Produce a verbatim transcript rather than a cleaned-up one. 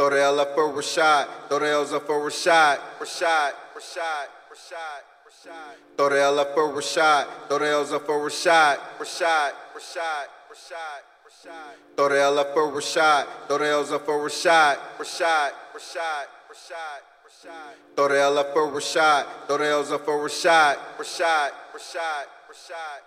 Throw the L up for Rashad. Throw the L's up for Rashad. Rashad. Rashad. Rashad. Rashad. Throw the L up for Rashad. Throw the L's up for Rashad. Rashad. Rashad. Rashad. Rashad. Throw the L up for Rashad. Throw the L's up for Rashad. Rashad. Rashad. Rashad. Rashad. Throw the L up for Rashad. Throw the L's up for Rashad. Rashad. Rashad. Rashad.